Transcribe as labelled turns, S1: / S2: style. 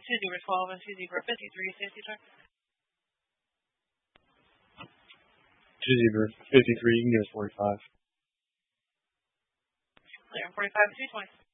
S1: zebra 12 and 2 zebra 53, safety check.
S2: 2 zebra 53, you can give us 45.
S1: Clear, 45 220.